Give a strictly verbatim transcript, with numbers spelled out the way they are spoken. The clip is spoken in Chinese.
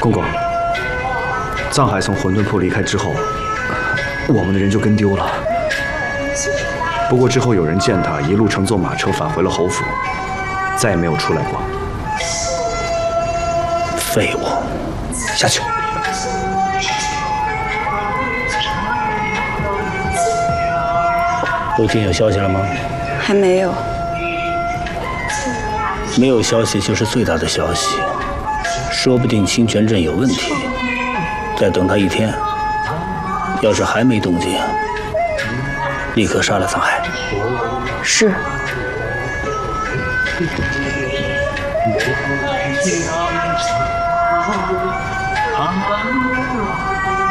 公公，藏海从混沌铺离开之后，我们的人就跟丢了。不过之后有人见他一路乘坐马车返回了侯府，再也没有出来过。 废物，下去。陆婷有消息了吗？ 还没有。 没有消息就是最大的消息，说不定清泉镇有问题。再等他一天，要是还没动静，立刻杀了藏海。 是。 啊